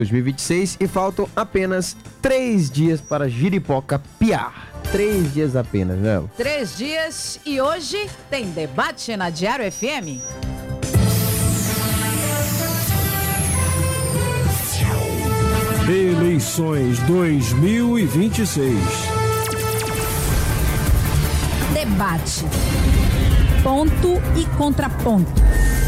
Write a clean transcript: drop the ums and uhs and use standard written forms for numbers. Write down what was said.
2026 e faltam apenas 3 dias para Jeripoca piar. 3 dias apenas, né? 3 dias e hoje tem debate na Diário FM. Eleições 2026. Debate. Ponto e contraponto.